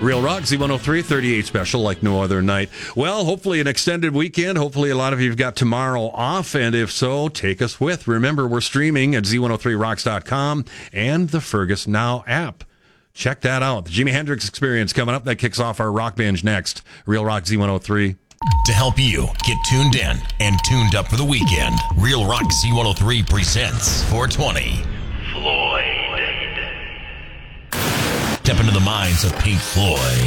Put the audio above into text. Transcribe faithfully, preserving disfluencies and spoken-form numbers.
Real Rock Z one oh three, thirty-eight special like no other night. Well, hopefully an extended weekend. Hopefully a lot of you have got tomorrow off, and if so, take us with. Remember, we're streaming at Z one oh three rocks dot com and the Fergus Now app. Check that out. The Jimi Hendrix Experience coming up. That kicks off our rock binge next. Real Rock Z one oh three. To help you get tuned in and tuned up for the weekend, Real Rock Z one oh three presents four twenty. Floyd. Step into the minds of Pink Floyd.